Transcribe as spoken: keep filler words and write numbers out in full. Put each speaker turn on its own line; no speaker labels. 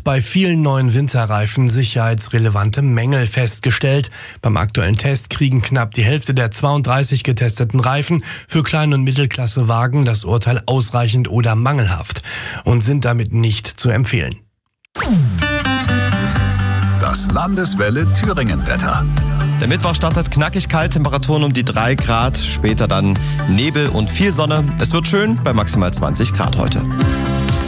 bei vielen neuen Winterreifen sicherheitsrelevante Mängel festgestellt. Beim aktuellen Test kriegen knapp die Hälfte der zweiunddreißig getesteten Reifen für Klein- und Mittelklassewagen das Urteil ausreichend oder mangelhaft und sind damit nicht zu empfehlen.
Das Landeswelle Thüringen-Wetter.
Der Mittwoch startet knackig kalt, Temperaturen um die drei Grad, später dann Nebel und viel Sonne. Es wird schön bei maximal zwanzig Grad heute.